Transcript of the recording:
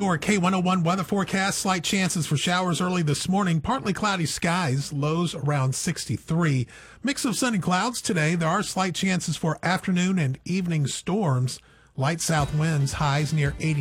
Your K101 weather forecast, slight chances for showers early this morning, partly cloudy skies, lows around 63. Mix of sunny clouds today. There are slight chances for afternoon and evening storms, light south winds, highs near 80.